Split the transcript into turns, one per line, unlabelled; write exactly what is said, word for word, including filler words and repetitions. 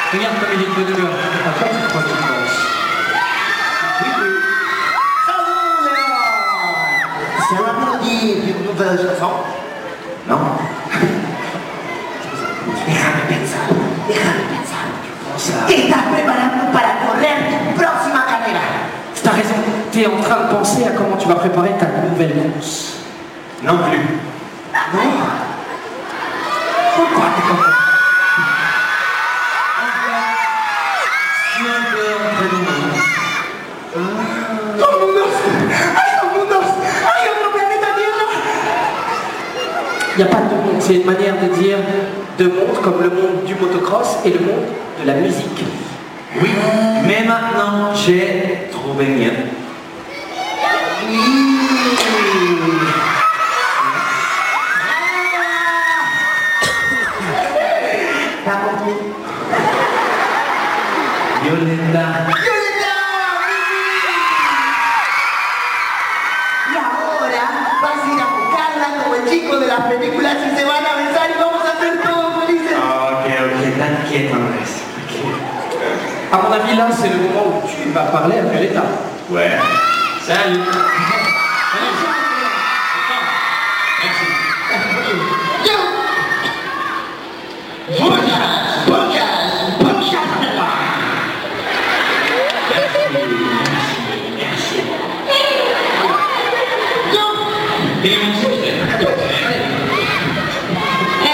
Regarde comme il est de bonheur. À quoi tu crois qu'il pense?
Oui, oui. Salut, Léon! C'est l'applaudi d'une nouvelle chanson? Non? Déjame pensar, déjame pensar. ¿Qué estás preparando para correr tu próxima carrera?
T'as raison, t'es en train de penser à comment tu vas préparer ta nouvelle course.
Non plus. Non? Pourquoi t'es comme ça?
Il n'y a pas de monde, c'est une manière de dire deux mondes comme le monde du motocross et le monde de la musique.
Oui, mais maintenant j'ai trouvé mieux. Oui. T'as compris? Violeta. Violeta, y ahora vas a ir a buscarla como el chico de las películas y se van a besar y vamos a ser todos felices. Ok, ok, t'inquiète Andrés.
À mon avis, là, c'est le moment où tu vas parler à Violeta.
Ouais. Salut.